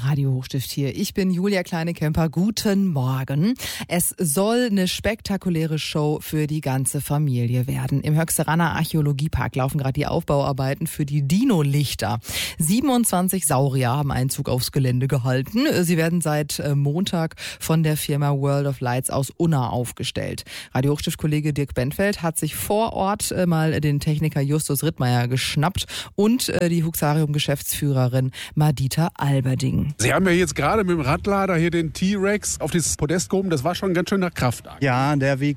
Radio Hochstift hier. Ich bin Julia Kleine-Kemper. Guten Morgen. Es soll eine spektakuläre Show für die ganze Familie werden. Im Höxteraner Archäologiepark laufen gerade die Aufbauarbeiten für die Dino-Lichter. 27 Saurier haben Einzug aufs Gelände gehalten. Sie werden seit Montag von der Firma World of Lights aus Unna aufgestellt. Radio Hochstift-Kollege Dirk Benfeld hat sich vor Ort mal den Techniker Justus Rittmeier geschnappt und die Huxarium-Geschäftsführerin Madita Alberding. Sie haben ja jetzt gerade mit dem Radlader hier den T-Rex auf dieses Podest gehoben. Das war schon ganz schön nach Kraft. Ja, der wiegt